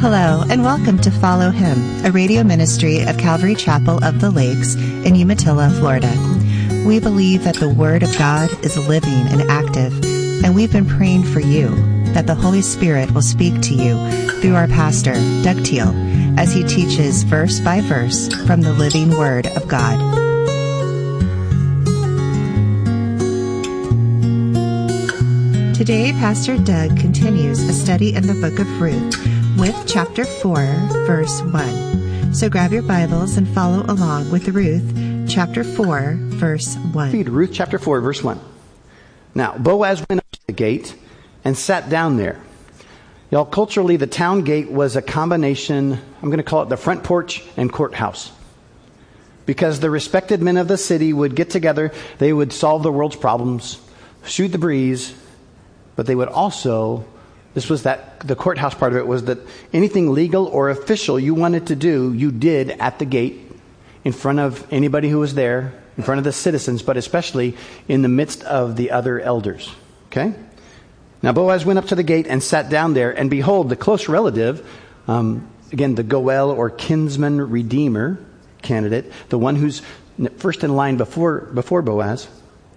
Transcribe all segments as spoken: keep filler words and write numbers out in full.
Hello, and welcome to Follow Him, a radio ministry of Calvary Chapel of the Lakes in Umatilla, Florida. We believe that the Word of God is living and active, and we've been praying for you that the Holy Spirit will speak to you through our pastor, Doug Teal, as he teaches verse by verse from the living Word of God. Today, Pastor Doug continues a study in the book of Ruth with chapter four, verse one. So grab your Bibles and follow along with Ruth, chapter four, verse one. Read Ruth chapter four, verse one. Now, Boaz went up to the gate and sat down there. Y'all, culturally, the town gate was a combination, I'm going to call it the front porch and courthouse. Because the respected men of the city would get together, they would solve the world's problems, shoot the breeze, but they would also, this was that, the courthouse part of it was that anything legal or official you wanted to do, you did at the gate in front of anybody who was there, in front of the citizens, but especially in the midst of the other elders. Okay? Now Boaz went up to the gate and sat down there, and behold, the close relative, um, again, the Goel or kinsman redeemer candidate, the one who's first in line before before Boaz,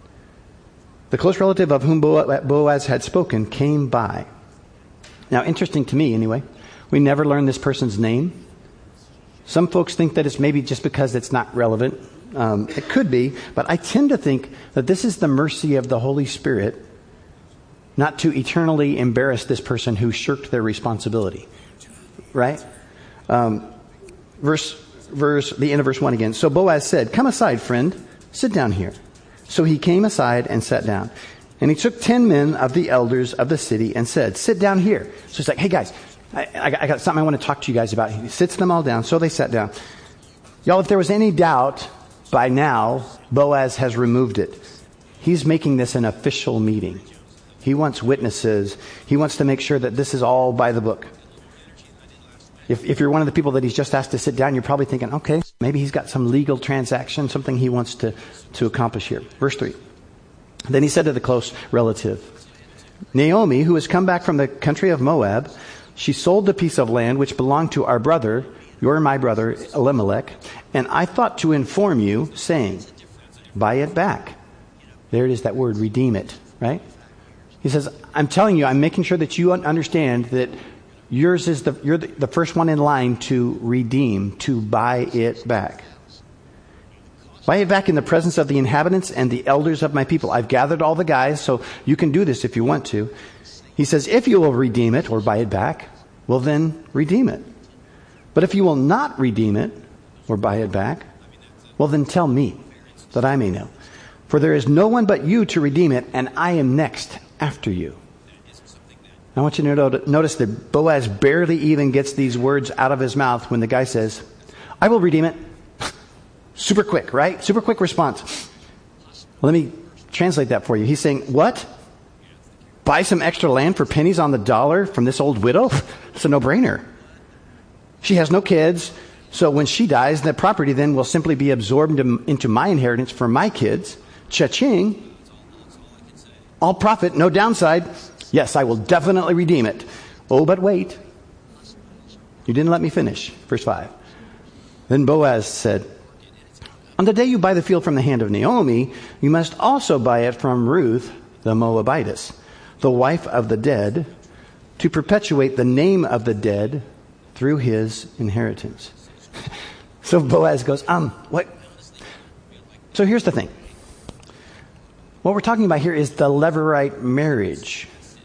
the close relative of whom Boaz had spoken came by. Now, interesting to me anyway, we never learn this person's name. Some folks think that it's maybe just because it's not relevant. Um, it could be, but I tend to think that this is the mercy of the Holy Spirit not to eternally embarrass this person who shirked their responsibility. Right? Um, verse, verse, the end of verse one again. So Boaz said, "Come aside, friend, sit down here." So he came aside and sat down. And he took ten men of the elders of the city and said, "Sit down here." So he's like, "Hey guys, I, I, I got something I want to talk to you guys about." He sits them all down. So they sat down. Y'all, if there was any doubt, by now, Boaz has removed it. He's making this an official meeting. He wants witnesses. He wants to make sure that this is all by the book. If, if you're one of the people that he's just asked to sit down, you're probably thinking, okay, maybe he's got some legal transaction, something he wants to, to accomplish here. Verse three. Then he said to the close relative, "Naomi, who has come back from the country of Moab, she sold the piece of land which belonged to our brother, your my brother Elimelech, and I thought to inform you, saying, buy it back." There it is, that word, redeem it, right? He says, I'm telling you, I'm making sure that you understand that yours is the, you're the, the first one in line to redeem, to buy it back. Buy it back in the presence of the inhabitants and the elders of my people. I've gathered all the guys, so you can do this if you want to. He says, if you will redeem it or buy it back, well then redeem it. But if you will not redeem it or buy it back, well then tell me, that I may know. For there is no one but you to redeem it, and I am next after you. I want you to notice that Boaz barely even gets these words out of his mouth when the guy says, "I will redeem it." Super quick, right? Super quick response. Well, let me translate that for you. He's saying, what? Buy some extra land for pennies on the dollar from this old widow? It's a no-brainer. She has no kids, so when she dies, the property then will simply be absorbed into, into my inheritance for my kids. Cha-ching. All profit, no downside. Yes, I will definitely redeem it. Oh, but wait. You didn't let me finish. Verse five. Then Boaz said, "On the day you buy the field from the hand of Naomi, you must also buy it from Ruth the Moabitess, the wife of the dead, to perpetuate the name of the dead through his inheritance." So Boaz goes, um, what? So here's the thing. What we're talking about here is the Levirate marriage.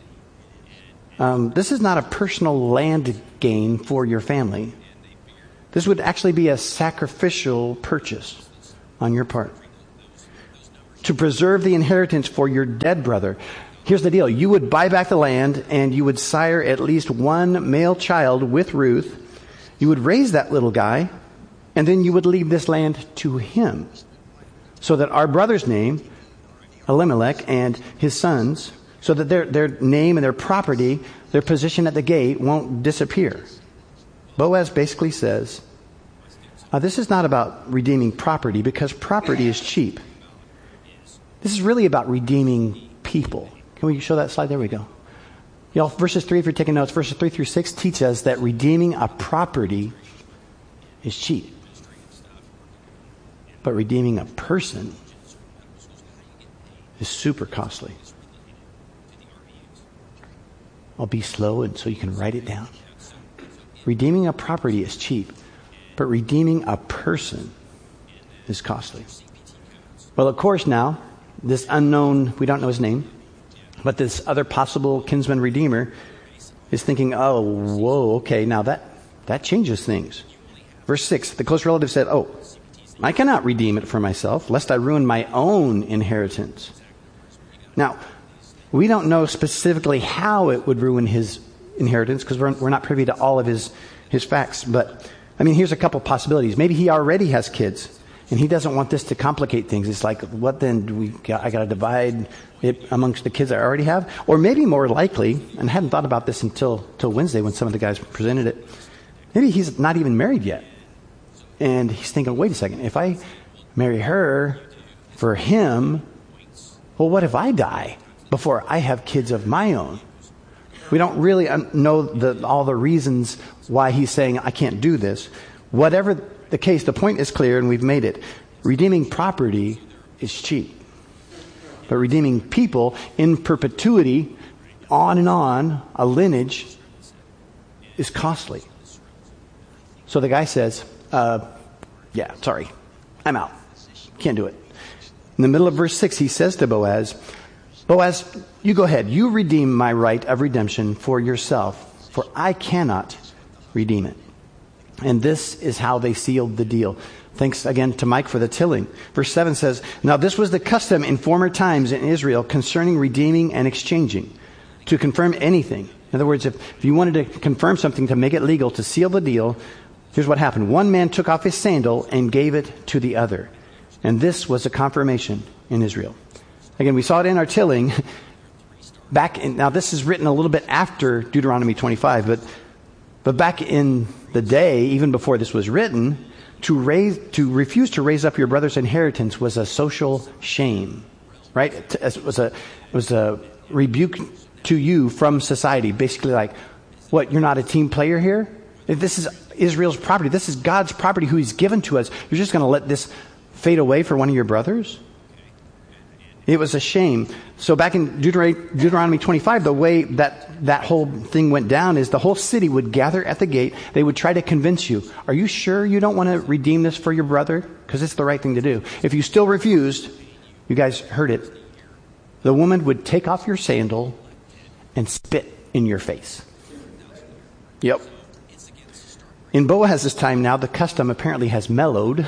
Um, this is not a personal land gain for your family. This would actually be a sacrificial purchase on your part to preserve the inheritance for your dead brother. Here's the deal. You would buy back the land and you would sire at least one male child with Ruth. You would raise that little guy, and then you would leave this land to him so that our brother's name, Elimelech, and his sons, so that their, their name and their property, their position at the gate won't disappear. Boaz basically says, uh, this is not about redeeming property because property is cheap. This is really about redeeming people. Can we show that slide? There we go. Y'all, verses three, if you're taking notes, verses three through six teach us that redeeming a property is cheap. But redeeming a person is super costly. I'll be slow and so you can write it down. Redeeming a property is cheap, but redeeming a person is costly. Well, of course now, this unknown, we don't know his name, but this other possible kinsman redeemer is thinking, oh, whoa, okay, now that, that changes things. Verse six, the close relative said, oh, I cannot redeem it for myself, lest I ruin my own inheritance. Now, we don't know specifically how it would ruin his inheritance because we're, we're not privy to all of his, his facts. But, I mean, here's a couple possibilities. Maybe he already has kids and he doesn't want this to complicate things. It's like, what then do we got, I got to divide it amongst the kids I already have? Or maybe more likely, and I hadn't thought about this until, until Wednesday when some of the guys presented it, maybe he's not even married yet. And he's thinking, wait a second, if I marry her for him, well, what if I die before I have kids of my own? We don't really know the, all the reasons why he's saying, I can't do this. Whatever the case, the point is clear and we've made it. Redeeming property is cheap. But redeeming people in perpetuity, on and on, a lineage, is costly. So the guy says, uh, yeah, sorry, I'm out. Can't do it. In the middle of verse six, he says to Boaz, Boaz, you go ahead. You redeem my right of redemption for yourself, for I cannot redeem it. And this is how they sealed the deal. Thanks again to Mike for the tilling. Verse seven says, now this was the custom in former times in Israel concerning redeeming and exchanging, to confirm anything. In other words, if, if you wanted to confirm something to make it legal, to seal the deal, here's what happened. One man took off his sandal and gave it to the other. And this was a confirmation in Israel. Again, we saw it in our tilling. Back in, now this is written a little bit after Deuteronomy twenty-five, but but back in the day, even before this was written, to raise to refuse to raise up your brother's inheritance was a social shame, right? It was a it was a rebuke to you from society, basically like, what? You're not a team player here? If this is Israel's property, this is God's property who He's given to us. You're just going to let this fade away for one of your brothers? It was a shame. So back in Deuteronomy, Deuteronomy twenty-five, the way that that whole thing went down is the whole city would gather at the gate. They would try to convince you, are you sure you don't want to redeem this for your brother? Because it's the right thing to do. If you still refused, you guys heard it, the woman would take off your sandal and spit in your face. Yep. In Boaz's time now, the custom apparently has mellowed,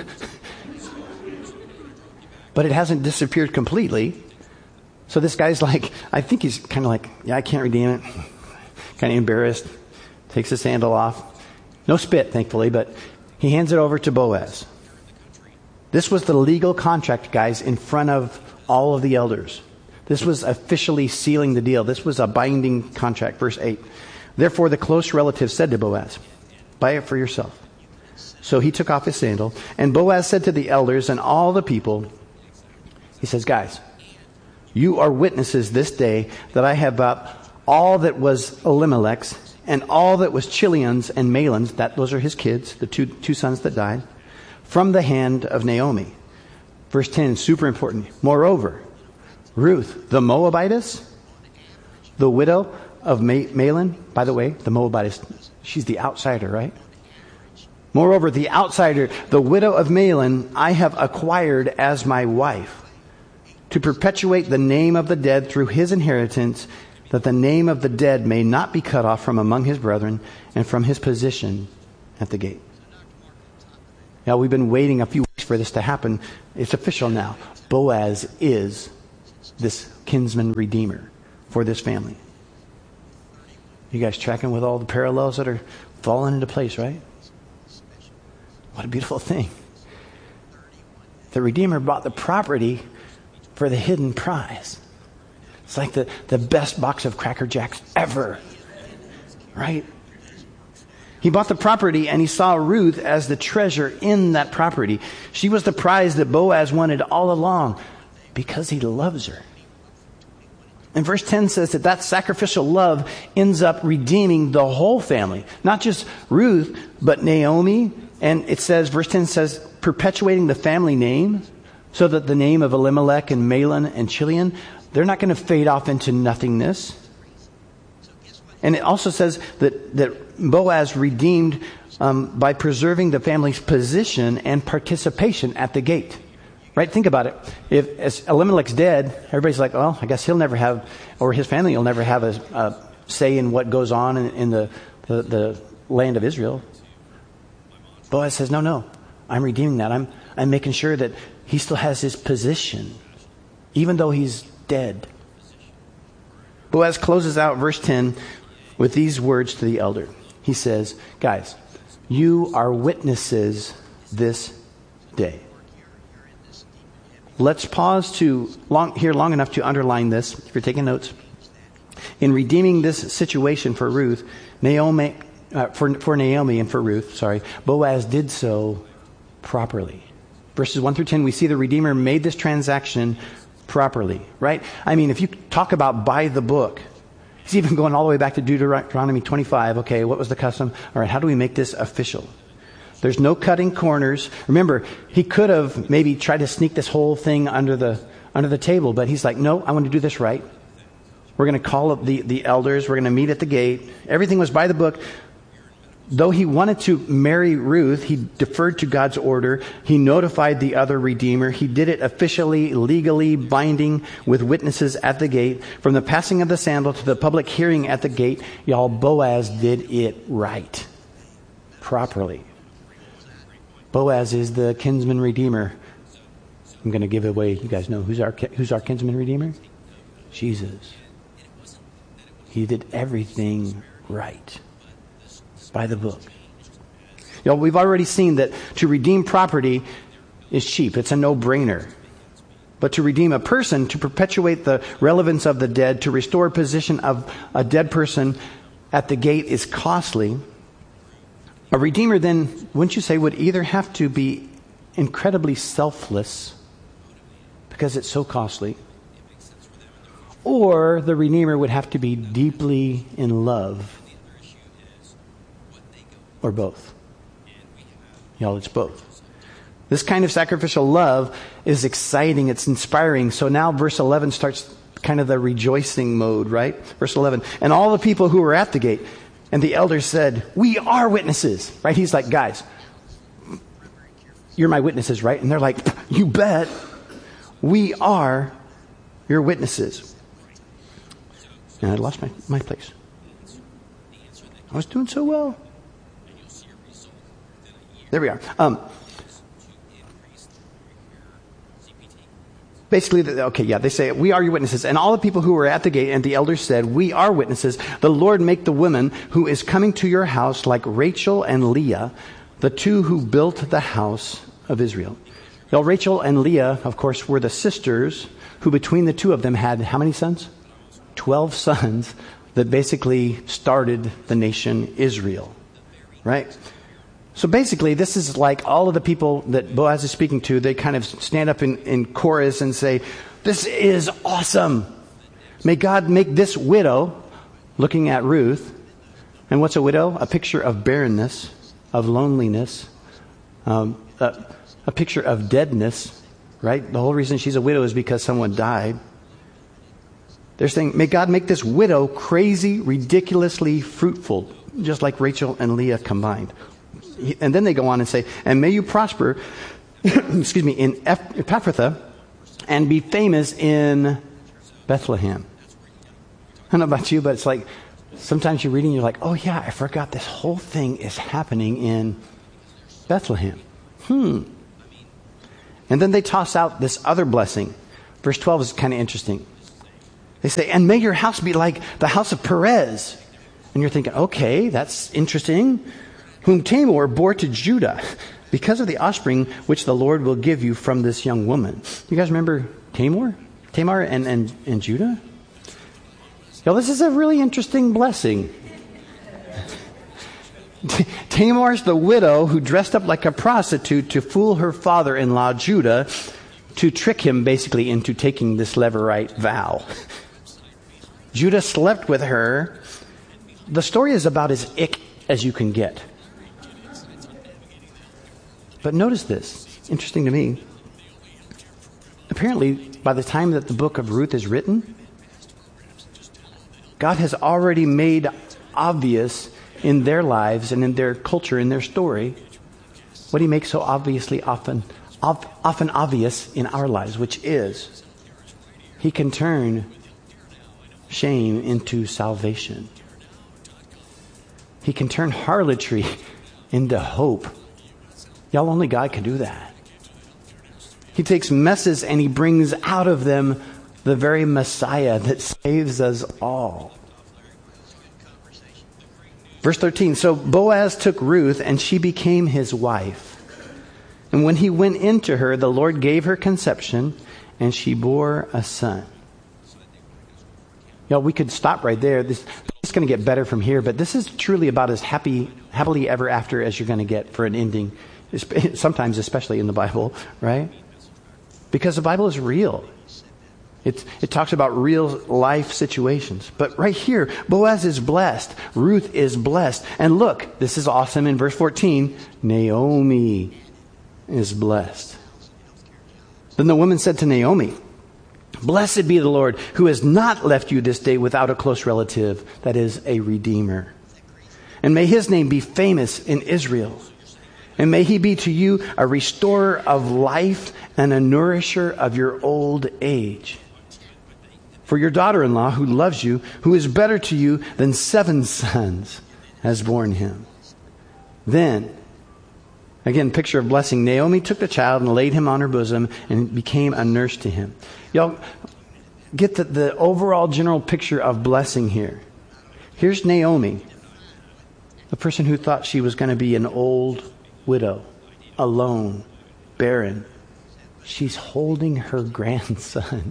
but it hasn't disappeared completely. So this guy's like, I think he's kind of like, yeah, I can't redeem it. Kind of embarrassed. Takes his sandal off. No spit, thankfully, but he hands it over to Boaz. This was the legal contract, guys, in front of all of the elders. This was officially sealing the deal. This was a binding contract. Verse eight. Therefore, the close relative said to Boaz, buy it for yourself. So he took off his sandal, and Boaz said to the elders and all the people, he says, guys, you are witnesses this day that I have bought all that was Elimelech's and all that was Chilion's and Mahlon's, that those are his kids, the two two sons that died, from the hand of Naomi. Verse ten, super important. Moreover, Ruth, the Moabitess, the widow of Mahlon, by the way, the Moabitess, she's the outsider, right? Moreover, the outsider, the widow of Mahlon, I have acquired as my wife, to perpetuate the name of the dead through his inheritance, that the name of the dead may not be cut off from among his brethren and from his position at the gate. Now, we've been waiting a few weeks for this to happen. It's official now. Boaz is this kinsman redeemer for this family. You guys tracking with all the parallels that are falling into place, right? What a beautiful thing. The Redeemer bought the property for the hidden prize. It's like the, the best box of Cracker Jacks ever. Right? He bought the property and he saw Ruth as the treasure in that property. She was the prize that Boaz wanted all along because he loves her. And verse ten says that that sacrificial love ends up redeeming the whole family. Not just Ruth, but Naomi. And it says, verse ten says, perpetuating the family name so that the name of Elimelech and Mahlon and Chilion, they're not going to fade off into nothingness. And it also says that, that Boaz redeemed um, by preserving the family's position and participation at the gate. Right? Think about it. If as Elimelech's dead, everybody's like, well, I guess he'll never have, or his family will never have a, a say in what goes on in, in the, the, the land of Israel. Boaz says, no, no, I'm redeeming that. I'm, I'm making sure that he still has his position, even though he's dead. Boaz closes out verse ten with these words to the elder. He says, guys, you are witnesses this day. Let's pause to long, here long enough to underline this, if you're taking notes. In redeeming this situation for Ruth, Naomi, uh, for, for Naomi and for Ruth, sorry, Boaz did so properly. Verses one through ten, we see the Redeemer made this transaction properly, right? I mean, if you talk about by the book, he's even going all the way back to Deuteronomy twenty-five. Okay, what was the custom? All right, how do we make this official? There's no cutting corners. Remember, he could have maybe tried to sneak this whole thing under the under the table, but he's like, no, I want to do this right. We're going to call up the, the elders. We're going to meet at the gate. Everything was by the book. Though he wanted to marry Ruth, he deferred to God's order. He notified the other Redeemer. He did it officially, legally, binding with witnesses at the gate. From the passing of the sandal to the public hearing at the gate, y'all, Boaz did it right, properly. Boaz is the kinsman redeemer. I'm going to give away, you guys know who's our who's our kinsman redeemer? Jesus. He did everything right. By the book. You know, we've already seen that to redeem property is cheap. It's a no-brainer. But to redeem a person, to perpetuate the relevance of the dead, to restore position of a dead person at the gate is costly. A redeemer then, wouldn't you say, would either have to be incredibly selfless because it's so costly, or the redeemer would have to be deeply in love, or both. Y'all, it's both. This kind of sacrificial love is exciting. It's inspiring. So now verse eleven starts kind of the rejoicing mode, right? Verse eleven. And all the people who were at the gate and the elders said, we are witnesses, right? He's like, guys, you're my witnesses, right? And they're like, you bet. We are your witnesses. And I lost my, my place. I was doing so well. There we are. Um, basically, okay, yeah, they say, we are your witnesses. And all the people who were at the gate and the elders said, we are witnesses. The Lord make the woman who is coming to your house like Rachel and Leah, the two who built the house of Israel. Well, Rachel and Leah, of course, were the sisters who between the two of them had how many sons? Twelve sons that basically started the nation Israel, right? So basically, this is like all of the people that Boaz is speaking to, they kind of stand up in, in chorus and say, this is awesome. May God make this widow, looking at Ruth, and what's a widow? A picture of barrenness, of loneliness, um, a, a picture of deadness, right? The whole reason she's a widow is because someone died. They're saying, may God make this widow crazy, ridiculously fruitful, just like Rachel and Leah combined. And then they go on and say, and may you prosper, excuse me, in Ephrathah and be famous in Bethlehem. I don't know about you, but it's like sometimes you're reading, you're like, oh yeah, I forgot this whole thing is happening in Bethlehem. Hmm. And then they toss out this other blessing. Verse twelve is kind of interesting. They say, and may your house be like the house of Perez. And you're thinking, okay, that's interesting. Whom Tamar bore to Judah, because of the offspring which the Lord will give you from this young woman. You guys remember Tamar? Tamar and, and, and Judah? Yo, this is a really interesting blessing. Tamar's the widow who dressed up like a prostitute to fool her father-in-law Judah to trick him basically into taking this Levirate vow. Judah slept with her. The story is about as ick as you can get. But notice this, interesting to me. Apparently, by the time that the book of Ruth is written, God has already made obvious in their lives and in their culture, in their story, what he makes so obviously often, often obvious in our lives, which is he can turn shame into salvation. He can turn harlotry into hope. Y'all, only God can do that. He takes messes and he brings out of them the very Messiah that saves us all. Verse thirteen, so Boaz took Ruth and she became his wife. And when he went into her, the Lord gave her conception and she bore a son. Y'all, we could stop right there. This, it's going to get better from here, but this is truly about as happy, happily ever after as you're going to get for an ending. Sometimes, especially in the Bible, right? Because the Bible is real. It, it talks about real life situations. But right here, Boaz is blessed. Ruth is blessed. And look, this is awesome in verse fourteen. Naomi is blessed. Then the woman said to Naomi, blessed be the Lord who has not left you this day without a close relative, that is, a redeemer. And may his name be famous in Israel. And may he be to you a restorer of life and a nourisher of your old age. For your daughter-in-law, who loves you, who is better to you than seven sons, has borne him. Then, again, picture of blessing. Naomi took the child and laid him on her bosom and became a nurse to him. Y'all get the, the overall general picture of blessing here. Here's Naomi, the person who thought she was going to be an old widow, alone, barren. She's holding her grandson.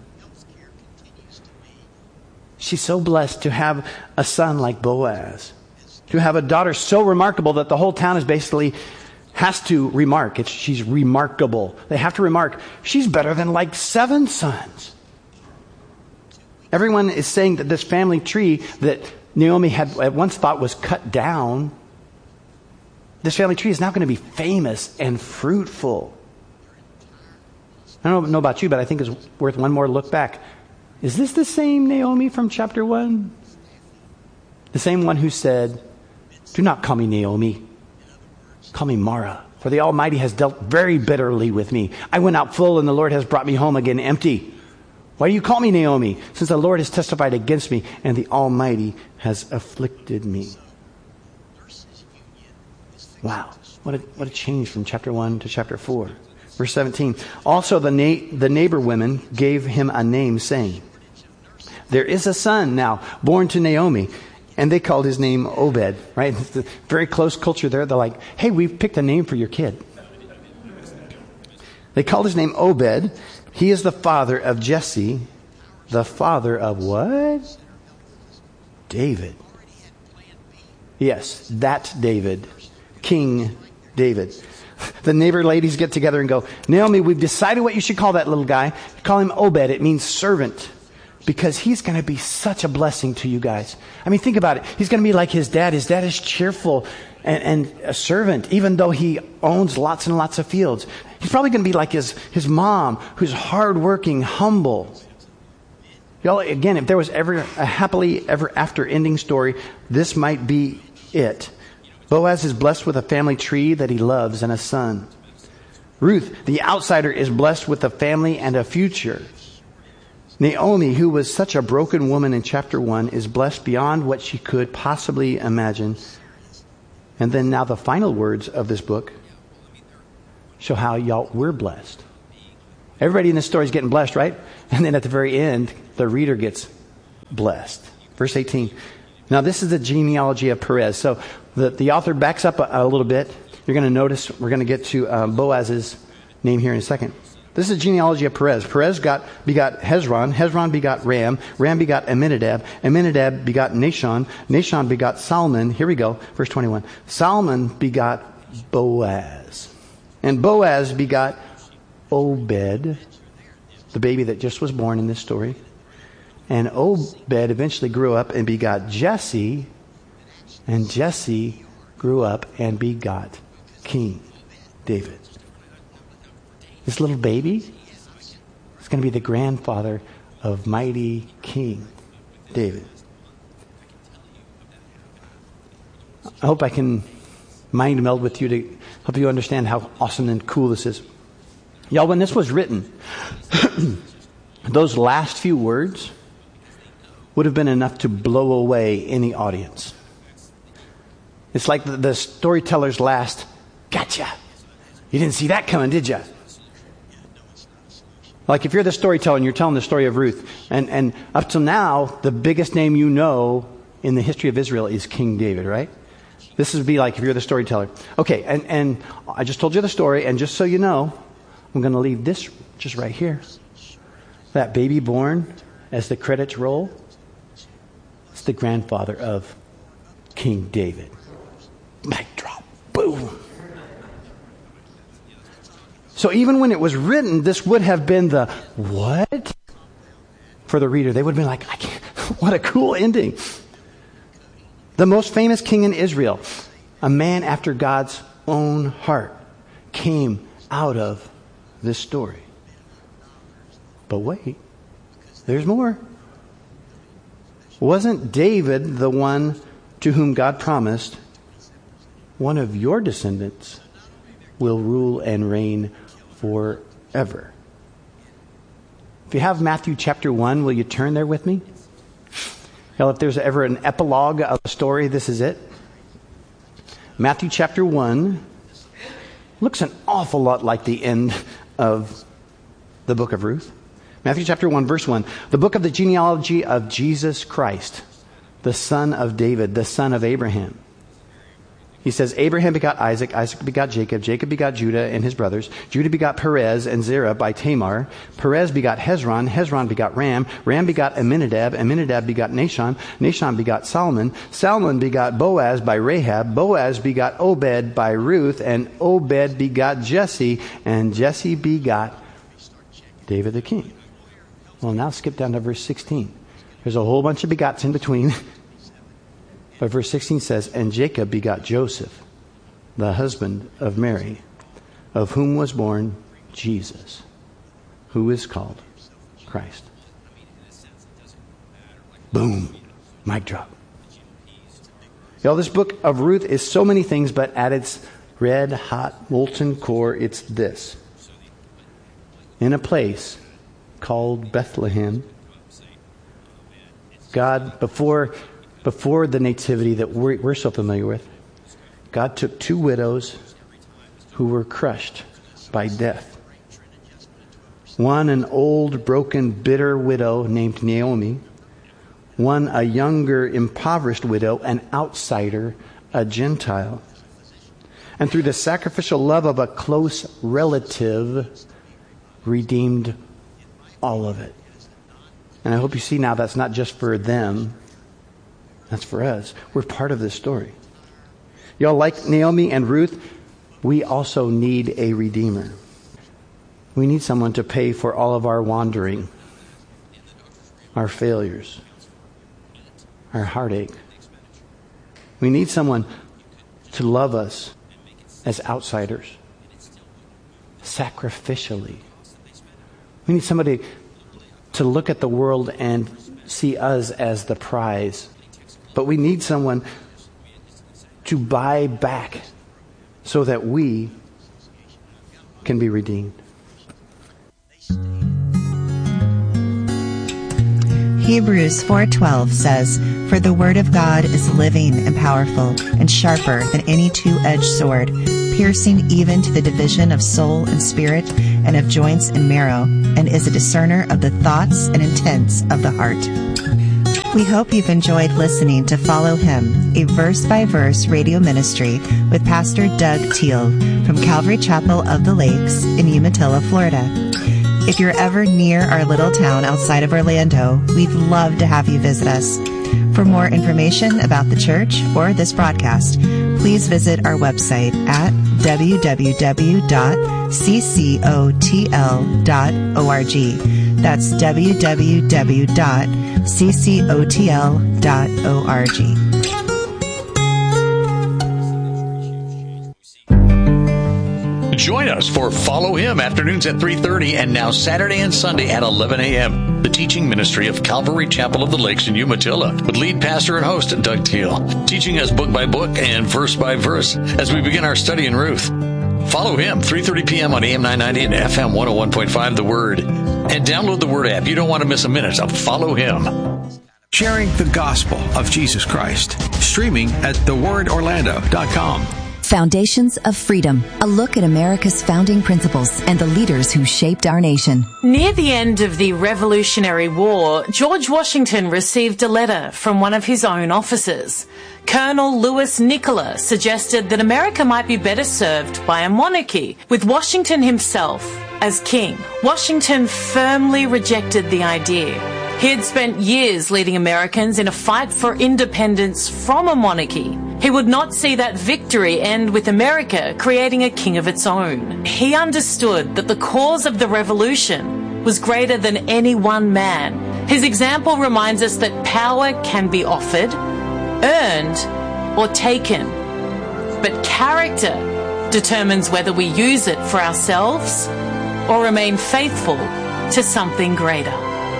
She's so blessed to have a son like Boaz, to have a daughter so remarkable that the whole town is basically has to remark. It's, she's remarkable. They have to remark, she's better than like seven sons. Everyone is saying that this family tree that Naomi had at once thought was cut down, this family tree is now going to be famous and fruitful. I don't know about you, but I think it's worth one more look back. Is this the same Naomi from chapter one? The same one who said, do not call me Naomi. Call me Mara, for the Almighty has dealt very bitterly with me. I went out full and the Lord has brought me home again empty. Why do you call me Naomi? Since the Lord has testified against me and the Almighty has afflicted me. Wow, what a, what a change from chapter one to chapter four. Verse seventeen. Also the, na- the neighbor women gave him a name, saying, there is a son now born to Naomi. And they called his name Obed, right? It's the very close culture there. They're like, hey, we've picked a name for your kid. They called his name Obed. He is the father of Jesse, the father of what? David. Yes, that David. King David. The neighbor ladies get together and go, Naomi, we've decided what you should call that little guy. Call him Obed. It means servant. Because he's going to be such a blessing to you guys. I mean, think about it. He's going to be like his dad. His dad is cheerful and, and a servant, even though he owns lots and lots of fields. He's probably going to be like his, his mom, who's hardworking, humble. Y'all, again, if there was ever a happily ever after ending story, this might be it. Boaz is blessed with a family tree that he loves and a son. Ruth, the outsider, is blessed with a family and a future. Naomi, who was such a broken woman in chapter one, is blessed beyond what she could possibly imagine. And then now the final words of this book show how y'all we're blessed. Everybody in this story is getting blessed, right? And then at the very end, the reader gets blessed. Verse eighteen. Now this is the genealogy of Perez. So the, the author backs up a, a little bit. You're going to notice we're going to get to um, Boaz's name here in a second. This is the genealogy of Perez. Perez got begot Hezron. Hezron begot Ram. Ram begot Amminadab. Amminadab begot Nahshon. Nahshon begot Salmon. Here we go. Verse twenty-one. Salmon begot Boaz. And Boaz begot Obed, the baby that just was born in this story. And Obed eventually grew up and begot Jesse. And Jesse grew up and begot King David. This little baby is going to be the grandfather of mighty King David. I hope I can mind meld with you to help you understand how awesome and cool this is. Y'all, when this was written, those last few words would have been enough to blow away any audience. It's like the, the storyteller's last, gotcha. You didn't see that coming, did you? Like if you're the storyteller and you're telling the story of Ruth, and, and up till now, the biggest name you know in the history of Israel is King David, right? This would be like if you're the storyteller. Okay, and, and I just told you the story, and just so you know, I'm going to leave this just right here. That baby born as the credits roll, it's the grandfather of King David. Mic drop. Boom. So even when it was written, this would have been the what? For the reader. They would have been like, I can't, what a cool ending. The most famous king in Israel, a man after God's own heart, came out of this story. But wait, there's more. Wasn't David the one to whom God promised, one of your descendants will rule and reign forever? If you have Matthew chapter one, will you turn there with me? Well, if there's ever an epilogue of a story, this is it. Matthew chapter one looks an awful lot like the end of the book of Ruth. Matthew chapter one, verse one. The book of the genealogy of Jesus Christ, the son of David, the son of Abraham. He says, Abraham begot Isaac, Isaac begot Jacob, Jacob begot Judah and his brothers. Judah begot Perez and Zerah by Tamar. Perez begot Hezron, Hezron begot Ram, Ram begot Amminadab, Amminadab begot Nahshon, Nahshon begot Solomon, Solomon begot Boaz by Rahab, Boaz begot Obed by Ruth, and Obed begot Jesse, and Jesse begot David the king. Well, now skip down to verse sixteen. There's a whole bunch of begots in between. But verse sixteen says, and Jacob begot Joseph, the husband of Mary, of whom was born Jesus, who is called Christ. Boom. Mic drop. Y'all, this book of Ruth is so many things, but at its red hot molten core, it's this. In a place called Bethlehem, God, before... Before the nativity that we're, we're so familiar with, God took two widows who were crushed by death. One, an old, broken, bitter widow named Naomi. One, a younger, impoverished widow, an outsider, a Gentile. And through the sacrificial love of a close relative, redeemed all of it. And I hope you see now that's not just for them. That's for us. We're part of this story. Y'all, like Naomi and Ruth, we also need a redeemer. We need someone to pay for all of our wandering, our failures, our heartache. We need someone to love us as outsiders, sacrificially. We need somebody to look at the world and see us as the prize. But we need someone to buy back so that we can be redeemed. Hebrews four twelve says, for the word of God is living and powerful and sharper than any two-edged sword, piercing even to the division of soul and spirit and of joints and marrow, and is a discerner of the thoughts and intents of the heart. We hope you've enjoyed listening to Follow Him, a verse-by-verse radio ministry with Pastor Doug Teal from Calvary Chapel of the Lakes in Umatilla, Florida. If you're ever near our little town outside of Orlando, we'd love to have you visit us. For more information about the church or this broadcast, please visit our website at w w w dot c c o t l dot org. That's w w w dot c c o t l dot org. Join us for Follow Him afternoons at three thirty and now Saturday and Sunday at eleven a.m. The teaching ministry of Calvary Chapel of the Lakes in Umatilla with lead pastor and host Doug Teal, teaching us book by book and verse by verse as we begin our study in Ruth. Follow Him, three thirty p.m. on A M nine ninety and F M one oh one point five, The Word. And download the Word app. You don't want to miss a minute of Follow Him. Sharing the gospel of Jesus Christ. Streaming at the word orlando dot com. Foundations of Freedom, a look at America's founding principles and the leaders who shaped our nation. Near the end of the Revolutionary War, George Washington received a letter from one of his own officers. Colonel Louis Nicola suggested that America might be better served by a monarchy, with Washington himself as king. Washington firmly rejected the idea. He had spent years leading Americans in a fight for independence from a monarchy. He would not see that victory end with America creating a king of its own. He understood that the cause of the revolution was greater than any one man. His example reminds us that power can be offered, earned, or taken. But character determines whether we use it for ourselves or remain faithful to something greater.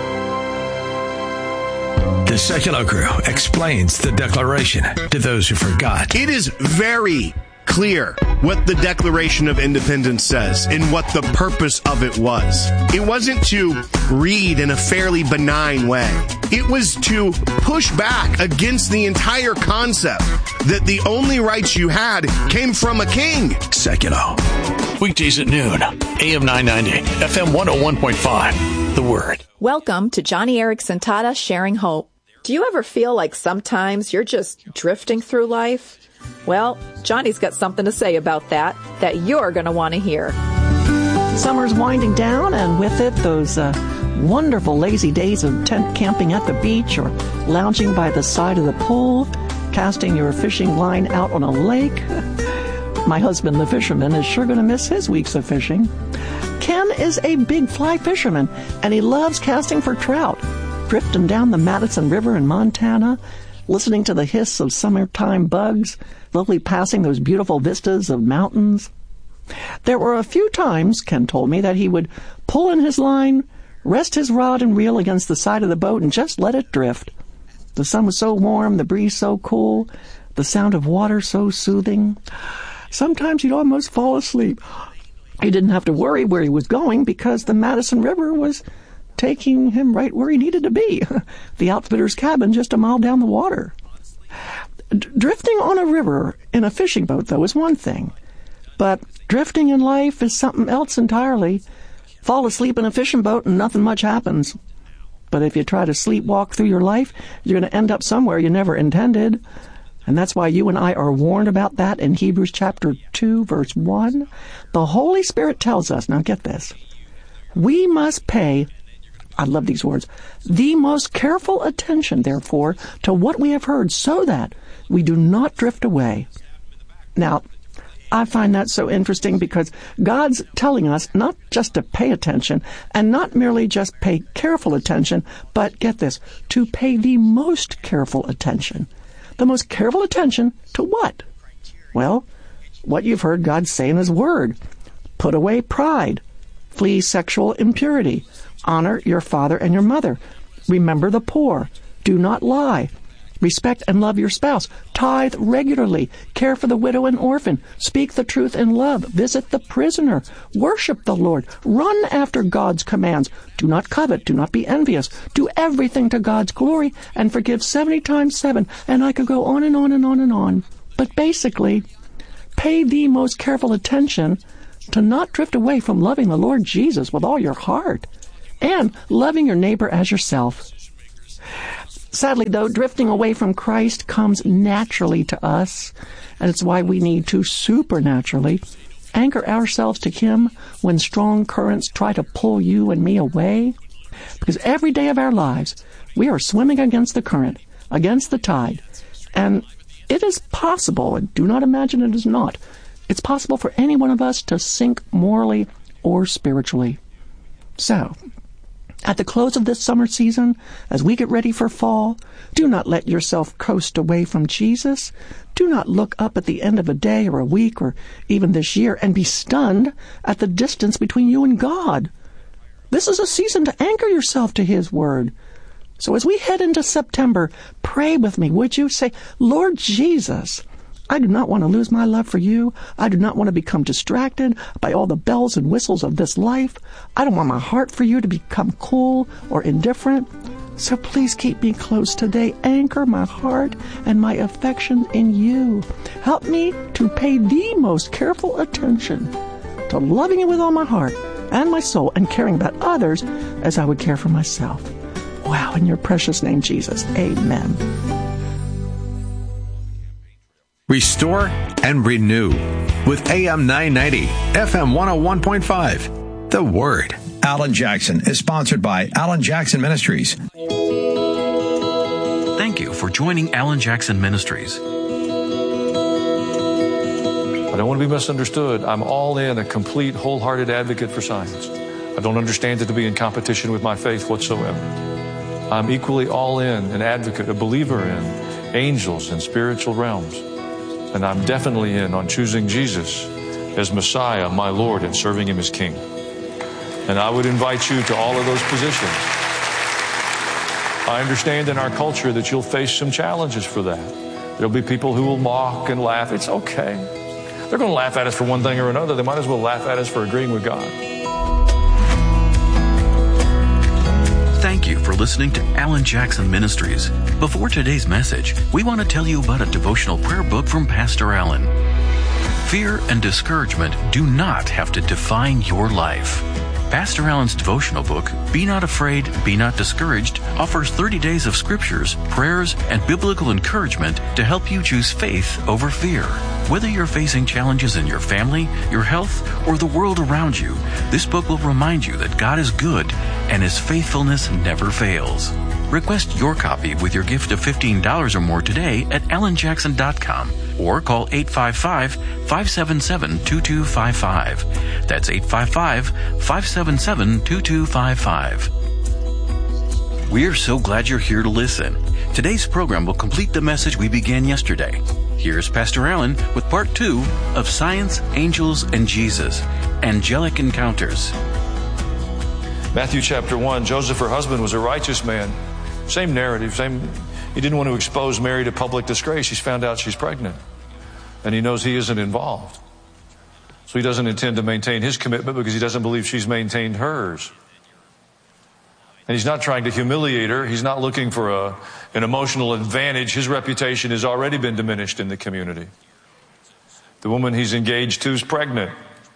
The Secular Crew explains the Declaration to those who forgot. It is very clear what the Declaration of Independence says and what the purpose of it was. It wasn't to read in a fairly benign way. It was to push back against the entire concept that the only rights you had came from a king. Secular. Weekdays at noon, A M nine ninety, F M one oh one point five, The Word. Welcome to Johnny Erickson Tada Sharing Hope. Do you ever feel like sometimes you're just drifting through life? Well, Johnny's got something to say about that that you're going to want to hear. Summer's winding down, and with it, those uh, wonderful lazy days of tent camping at the beach or lounging by the side of the pool, casting your fishing line out on a lake. My husband, the fisherman, is sure going to miss his weeks of fishing. Ken is a big fly fisherman, and he loves casting for trout, drifting down the Madison River in Montana, listening to the hiss of summertime bugs, slowly passing those beautiful vistas of mountains. There were a few times, Ken told me, that he would pull in his line, rest his rod and reel against the side of the boat, and just let it drift. The sun was so warm, the breeze so cool, the sound of water so soothing. Sometimes you'd almost fall asleep. He didn't have to worry where he was going because the Madison River was taking him right where he needed to be, the outfitter's cabin just a mile down the water. D- drifting on a river in a fishing boat, though, is one thing. But drifting in life is something else entirely. Fall asleep in a fishing boat and nothing much happens. But if you try to sleepwalk through your life, you're going to end up somewhere you never intended. And that's why you and I are warned about that in Hebrews chapter two, verse one. The Holy Spirit tells us, now get this, we must pay, I love these words, the most careful attention, therefore, to what we have heard so that we do not drift away. Now, I find that so interesting because God's telling us not just to pay attention and not merely just pay careful attention, but get this, to pay the most careful attention. The most careful attention to what? Well, what you've heard God say in His Word. Put away pride. Flee sexual impurity. Honor your father and your mother. Remember the poor. Do not lie. Respect and love your spouse. Tithe regularly. Care for the widow and orphan. Speak the truth in love. Visit the prisoner. Worship the Lord. Run after God's commands. Do not covet. Do not be envious. Do everything to God's glory and forgive seventy times seven. And I could go on and on and on and on. But basically, pay the most careful attention to not drift away from loving the Lord Jesus with all your heart and loving your neighbor as yourself. Sadly, though, drifting away from Christ comes naturally to us, and it's why we need to supernaturally anchor ourselves to Him when strong currents try to pull you and me away. Because every day of our lives, we are swimming against the current, against the tide, and it is possible, and do not imagine it is not, it's possible for any one of us to sink morally or spiritually. So, At the close of this summer season, as we get ready for fall, do not let yourself coast away from Jesus. Do not look up at the end of a day or a week or even this year and be stunned at the distance between you and God. This is a season to anchor yourself to His Word. So as we head into September, pray with me, would you? Say, Lord Jesus, I do not want to lose my love for you. I do not want to become distracted by all the bells and whistles of this life. I don't want my heart for you to become cool or indifferent. So please keep me close today. Anchor my heart and my affection in you. Help me to pay the most careful attention to loving you with all my heart and my soul and caring about others as I would care for myself. Wow, in your precious name, Jesus. Amen. Restore and renew with A M nine ninety, F M one oh one point five. The Word. Alan Jackson is sponsored by Alan Jackson Ministries. Thank you for joining Alan Jackson Ministries. I don't want to be misunderstood. I'm all in, a complete, wholehearted advocate for science. I don't understand it to be in competition with my faith whatsoever. I'm equally all in, an advocate, a believer in angels and spiritual realms. And I'm definitely in on choosing Jesus as Messiah, my Lord, and serving Him as King. And I would invite you to all of those positions. I understand in our culture that you'll face some challenges for that. There'll be people who will mock and laugh. It's okay. They're going to laugh at us for one thing or another. They might as well laugh at us for agreeing with God. Thank you for listening to Alan Jackson Ministries. Before today's message, we want to tell you about a devotional prayer book from Pastor Alan. Fear and discouragement do not have to define your life. Pastor Alan's devotional book, Be Not Afraid, Be Not Discouraged, offers thirty days of scriptures, prayers, and biblical encouragement to help you choose faith over fear. Whether you're facing challenges in your family, your health, or the world around you, this book will remind you that God is good and His faithfulness never fails. Request your copy with your gift of fifteen dollars or more today at alan jackson dot com or call eight five five, five seven seven, two two five five. That's eight five five, five seven seven, two two five five. We're so glad you're here to listen. Today's program will complete the message we began yesterday. Here's Pastor Alan with part two of Science, Angels, and Jesus, Angelic Encounters. Matthew chapter one, Joseph, her husband, was a righteous man. Same narrative, same. He didn't want to expose Mary to public disgrace. He's found out she's pregnant. And he knows he isn't involved. So he doesn't intend to maintain his commitment because he doesn't believe she's maintained hers. And he's not trying to humiliate her. He's not looking for a, an emotional advantage. His reputation has already been diminished in the community. The woman he's engaged to is pregnant.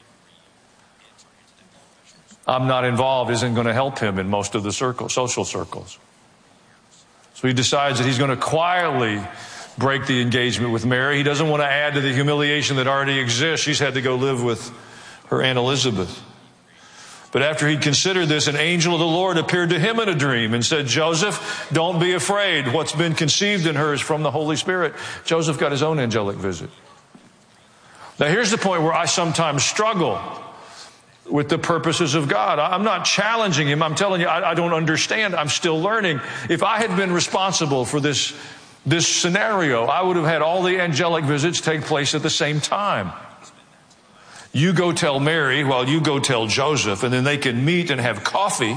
I'm not involved isn't going to help him in most of the circle, social circles. So he decides that he's going to quietly break the engagement with Mary. He doesn't want to add to the humiliation that already exists. She's had to go live with her Aunt Elizabeth. But after he'd considered this, an angel of the Lord appeared to him in a dream and said, Joseph, don't be afraid. What's been conceived in her is from the Holy Spirit. Joseph got his own angelic visit. Now here's the point where I sometimes struggle with the purposes of God. I'm not challenging him. I'm telling you, I, I don't understand. I'm still learning. If I had been responsible for this, this scenario, I would have had all the angelic visits take place at the same time. You go tell Mary while you go tell Joseph, and then they can meet and have coffee.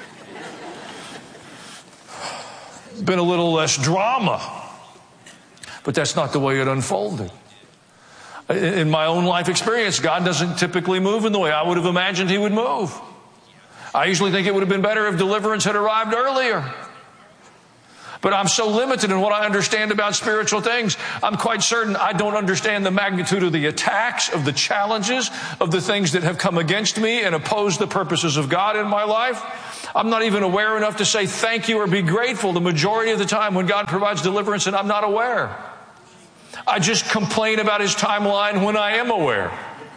Been a little less drama. But that's not the way it unfolded. In my own life experience, God doesn't typically move in the way I would have imagined He would move. I usually think it would have been better if deliverance had arrived earlier. But I'm so limited in what I understand about spiritual things. I'm quite certain I don't understand the magnitude of the attacks, of the challenges, of the things that have come against me and oppose the purposes of God in my life. I'm not even aware enough to say thank you or be grateful the majority of the time when God provides deliverance and I'm not aware. I just complain about His timeline when I am aware.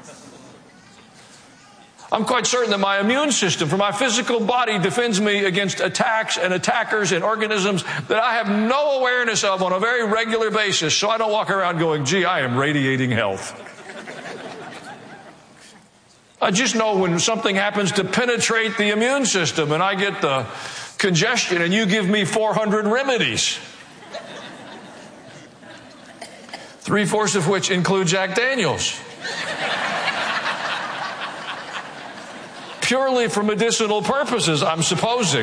I'm quite certain that my immune system for my physical body defends me against attacks and attackers and organisms that I have no awareness of on a very regular basis, so I don't walk around going, gee, I am radiating health. I just know when something happens to penetrate the immune system and I get the congestion and you give me four hundred remedies. Three-fourths of which include Jack Daniels. Purely for medicinal purposes, I'm supposing.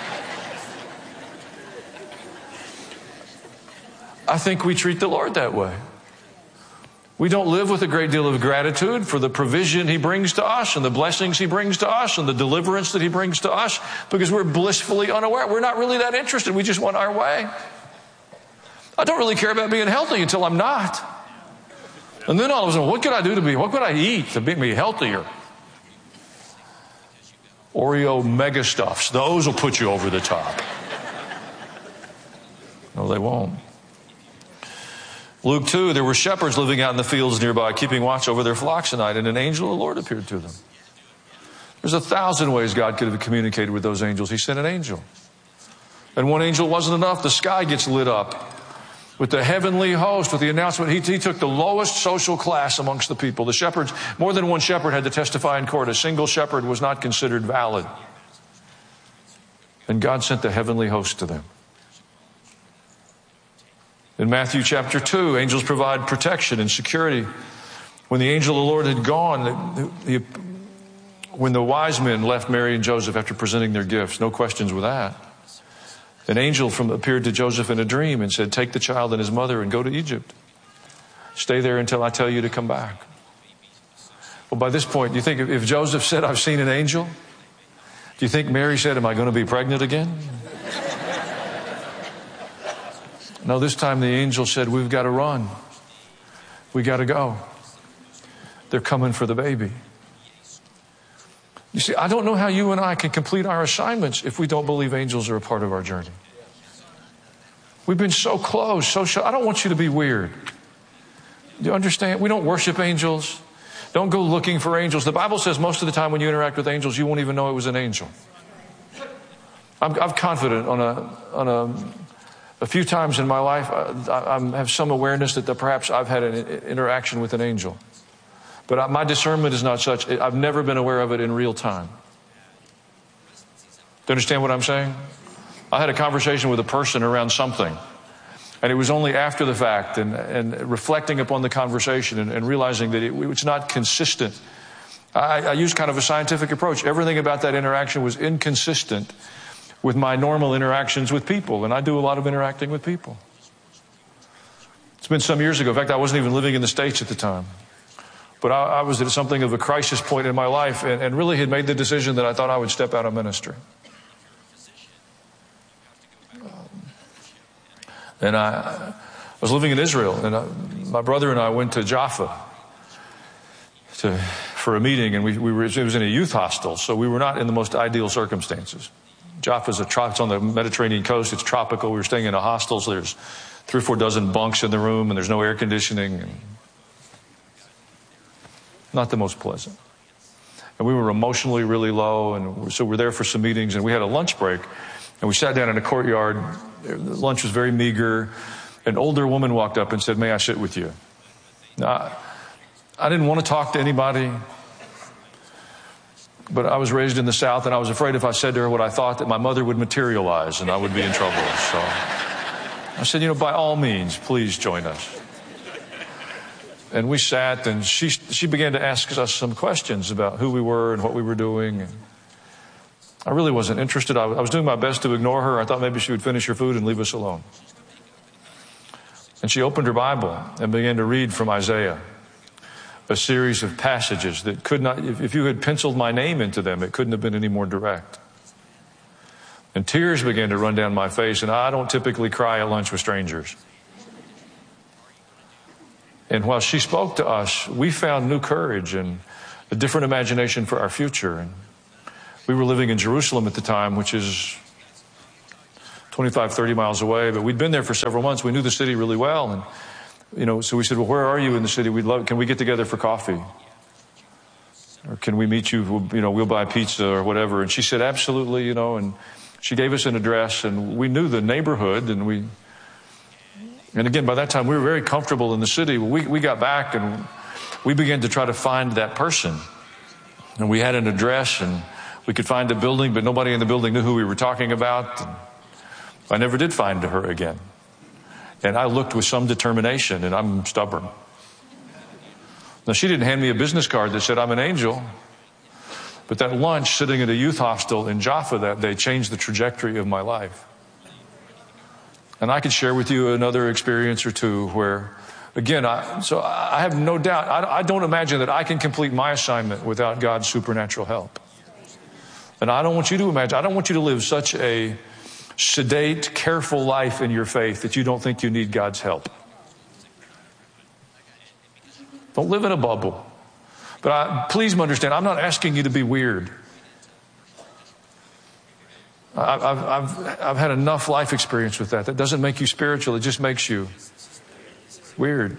I think we treat the Lord that way. We don't live with a great deal of gratitude for the provision He brings to us and the blessings He brings to us and the deliverance that He brings to us because we're blissfully unaware. We're not really that interested. We just want our way. I don't really care about being healthy until I'm not. And then all of a sudden, what could I do to be, what could I eat to make me healthier? Oreo mega stuffs. Those will put you over the top. No, they won't. Luke two, there were shepherds living out in the fields nearby, keeping watch over their flocks at night, and an angel of the Lord appeared to them. There's a thousand ways God could have communicated with those angels. He sent an angel. And one angel wasn't enough. The sky gets lit up with the heavenly host, with the announcement. He, he took the lowest social class amongst the people. The shepherds, more than one shepherd had to testify in court. A single shepherd was not considered valid. And God sent the heavenly host to them. In Matthew chapter two, angels provide protection and security. When the angel of the Lord had gone, the, the, when the wise men left Mary and Joseph after presenting their gifts, no questions with that. An angel from appeared to Joseph in a dream and said, take the child and his mother and go to Egypt. Stay there until I tell you to come back. Well, by this point, do you think if Joseph said, I've seen an angel, do you think Mary said, am I going to be pregnant again? No, this time the angel said, we've got to run. We got to go. They're coming for the baby. You see, I don't know how you and I can complete our assignments if we don't believe angels are a part of our journey. We've been so close, so sure. I don't want you to be weird. Do you understand? We don't worship angels. Don't go looking for angels. The Bible says most of the time when you interact with angels, you won't even know it was an angel. I'm, I'm confident on a, on a, a few times in my life, I, I have some awareness that, that perhaps I've had an interaction with an angel. But my discernment is not such. I've never been aware of it in real time. Do you understand what I'm saying? I had a conversation with a person around something. And it was only after the fact and, and reflecting upon the conversation and, and realizing that it, it's not consistent. I, I used kind of a scientific approach. Everything about that interaction was inconsistent with my normal interactions with people. And I do a lot of interacting with people. It's been some years ago. In fact, I wasn't even living in the States at the time. But I, I was at something of a crisis point in my life and, and really had made the decision that I thought I would step out of ministry. And I, I was living in Israel, and I, my brother and I went to Jaffa to, for a meeting, and we, we were, it was in a youth hostel, so we were not in the most ideal circumstances. Jaffa is a trop, it's on the Mediterranean coast. It's tropical. We were staying in a hostel, so there's three or four dozen bunks in the room, and there's no air conditioning. And not the most pleasant. And we were emotionally really low, and so we're there for some meetings, and we had a lunch break, and we sat down in a courtyard. The lunch was very meager. An older woman walked up and said, may I sit with you? Now, I, I didn't want to talk to anybody, but I was raised in the South, and I was afraid if I said to her what I thought, that my mother would materialize, and I would be in trouble. So I said, you know, by all means, please join us. And we sat, and she she began to ask us some questions about who we were and what we were doing. And I really wasn't interested. I, I was doing my best to ignore her. I thought maybe she would finish her food and leave us alone. And she opened her Bible and began to read from Isaiah, a series of passages that could not, if, if you had penciled my name into them, it couldn't have been any more direct. And tears began to run down my face, and I don't typically cry at lunch with strangers. And while she spoke to us, we found new courage and a different imagination for our future. And we were living in Jerusalem at the time, which is twenty-five, thirty miles away, but we'd been there for several months. We knew the city really well. And, you know, so we said, well, where are you in the city? We'd love, can we get together for coffee? Or can we meet you? You know, we'll buy pizza or whatever. And she said, absolutely, you know, and she gave us an address, and we knew the neighborhood, and we, And again, by that time, we were very comfortable in the city. We, we got back, and we began to try to find that person. And we had an address, and we could find a building, but nobody in the building knew who we were talking about. And I never did find her again. And I looked with some determination, and I'm stubborn. Now, she didn't hand me a business card that said I'm an angel. But that lunch sitting at a youth hostel in Jaffa that day changed the trajectory of my life. And I could share with you another experience or two where, again, I, so I have no doubt, I, I don't imagine that I can complete my assignment without God's supernatural help. And I don't want you to imagine, I don't want you to live such a sedate, careful life in your faith that you don't think you need God's help. Don't live in a bubble. But I, please understand, I'm not asking you to be weird. I've, I've, I've had enough life experience with that. That doesn't make you spiritual. It just makes you weird.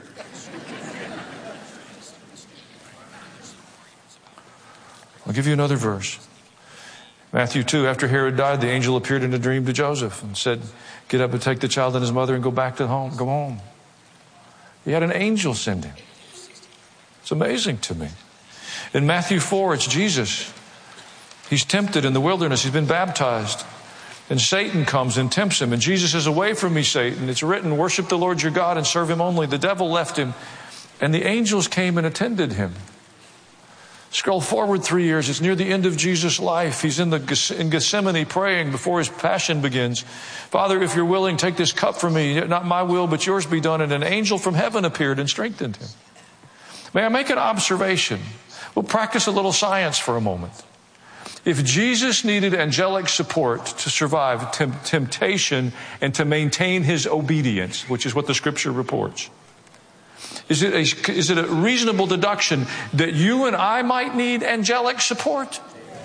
I'll give you another verse. Matthew two, after Herod died, the angel appeared in a dream to Joseph and said, get up and take the child and his mother and go back to home. Go home. He had an angel send him. It's amazing to me. In Matthew four, it's Jesus. He's tempted in the wilderness. He's been baptized. And Satan comes and tempts him. And Jesus says, away from me, Satan. It's written, worship the Lord your God and serve him only. The devil left him. And the angels came and attended him. Scroll forward three years. It's near the end of Jesus' life. He's in, the, in Gethsemane praying before his passion begins. Father, if you're willing, take this cup from me. Not my will, but yours be done. And an angel from heaven appeared and strengthened him. May I make an observation? We'll practice a little science for a moment. If Jesus needed angelic support to survive tem- temptation and to maintain his obedience, which is what the scripture reports, is it, a, is it a reasonable deduction that you and I might need angelic support?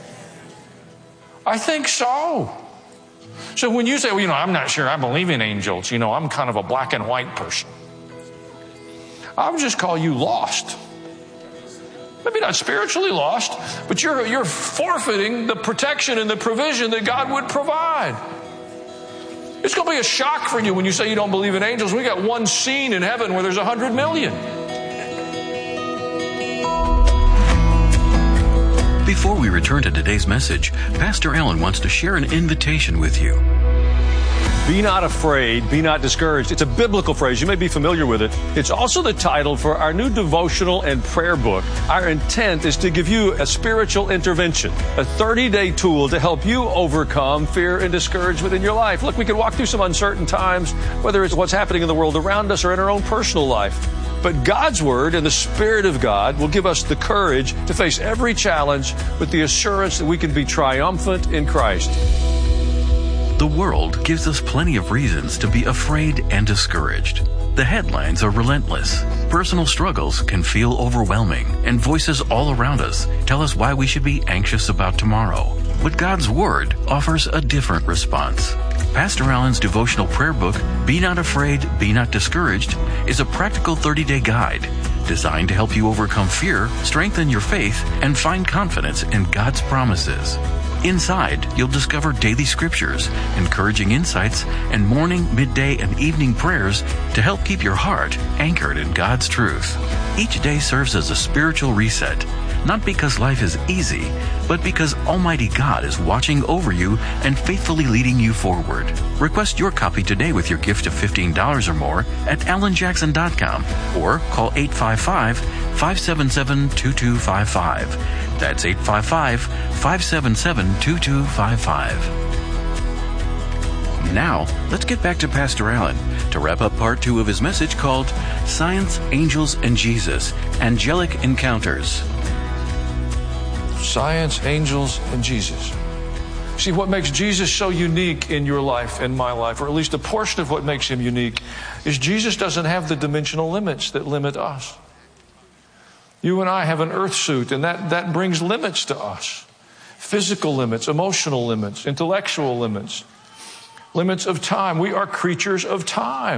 I think so. So when you say, well, you know, I'm not sure I believe in angels, you know, I'm kind of a black and white person, I would just call you lost. Maybe not spiritually lost, but you're, you're forfeiting the protection and the provision that God would provide. It's going to be a shock for you when you say you don't believe in angels. We got one scene in heaven where there's a hundred million. Before we return to today's message, Pastor Allen wants to share an invitation with you. Be not afraid, be not discouraged. It's a biblical phrase. You may be familiar with it. It's also the title for our new devotional and prayer book. Our intent is to give you a spiritual intervention, a thirty-day tool to help you overcome fear and discouragement in your life. Look, we can walk through some uncertain times, whether it's what's happening in the world around us or in our own personal life. But God's Word and the Spirit of God will give us the courage to face every challenge with the assurance that we can be triumphant in Christ. The world gives us plenty of reasons to be afraid and discouraged. The headlines are relentless. Personal struggles can feel overwhelming, and voices all around us tell us why we should be anxious about tomorrow. But God's Word offers a different response. Pastor Allen's devotional prayer book, Be Not Afraid, Be Not Discouraged, is a practical thirty-day guide designed to help you overcome fear, strengthen your faith, and find confidence in God's promises. Inside, you'll discover daily scriptures, encouraging insights, and morning, midday, and evening prayers to help keep your heart anchored in God's truth. Each day serves as a spiritual reset, not because life is easy, but because Almighty God is watching over you and faithfully leading you forward. Request your copy today with your gift of fifteen dollars or more at alan jackson dot com or call eight five five, five seven seven, two two five five. That's eight five five, five seven seven, two two five five. Now, let's get back to Pastor Allen to wrap up part two of his message called Science, Angels, and Jesus, Angelic Encounters. Science, angels, and Jesus. See, what makes Jesus so unique in your life and my life, or at least a portion of what makes him unique, is Jesus doesn't have the dimensional limits that limit us. You and I have an earth suit, and that, that brings limits to us. Physical limits, emotional limits, intellectual limits, limits of time. We are creatures of time.